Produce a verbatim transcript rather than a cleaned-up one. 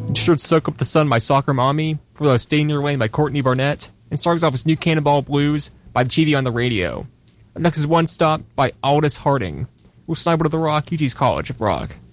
You Should Soak Up the Sun by Soccer Mommy, For Those Stay in Your Lane by Courtney Barnett, and starts off with New Cannonball Blues by T V on the Radio. Up next is One Stop by Aldous Harding. We'll snipe to the rock, U T's College of Rock.